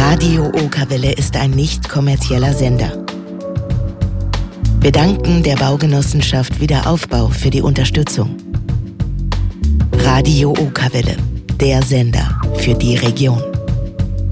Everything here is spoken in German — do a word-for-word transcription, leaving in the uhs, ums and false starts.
Radio Okerwelle ist ein nicht kommerzieller Sender. Wir danken der Baugenossenschaft Wiederaufbau für die Unterstützung. Radio Okerwelle, der Sender für die Region.